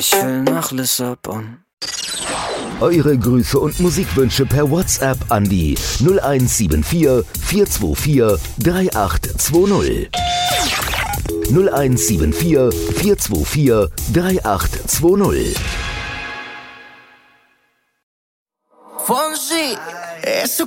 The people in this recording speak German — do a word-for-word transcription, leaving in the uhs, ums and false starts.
Ich will nach Lissabon. Eure Grüße und Musikwünsche per WhatsApp an die null eins sieben vier, vier zwei vier, drei acht zwei null. null eins sieben vier, vier zwei vier, drei acht zwei null. Fonsi, eso